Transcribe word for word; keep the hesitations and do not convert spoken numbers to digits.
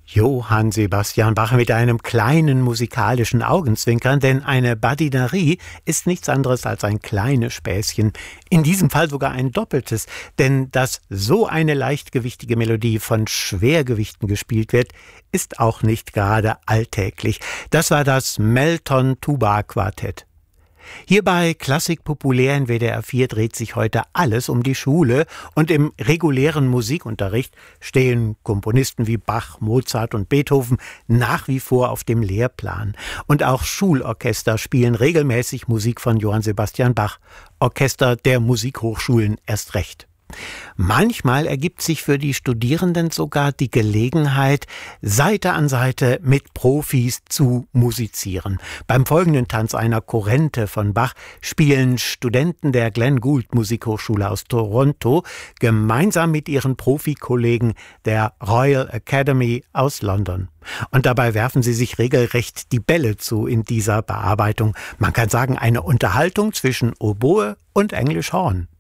Johann Sebastian Bach mit einem kleinen musikalischen Augenzwinkern, denn eine Badinerie ist nichts anderes als ein kleines Späßchen, in diesem Fall sogar ein doppeltes, denn dass so eine leichtgewichtige Melodie von Schwergewichten gespielt wird, ist auch nicht gerade alltäglich. Das war das Melton-Tuba-Quartett. Hier bei Klassik populär in W D R vier dreht sich heute alles um die Schule und im regulären Musikunterricht stehen Komponisten wie Bach, Mozart und Beethoven nach wie vor auf dem Lehrplan. Und auch Schulorchester spielen regelmäßig Musik von Johann Sebastian Bach, Orchester der Musikhochschulen erst recht. Manchmal ergibt sich für die Studierenden sogar die Gelegenheit, Seite an Seite mit Profis zu musizieren. Beim folgenden Tanz einer Kurrente von Bach spielen Studenten der Glenn Gould Musikhochschule aus Toronto gemeinsam mit ihren Profikollegen der Royal Academy aus London. Und dabei werfen sie sich regelrecht die Bälle zu in dieser Bearbeitung. Man kann sagen, eine Unterhaltung zwischen Oboe und English Horn.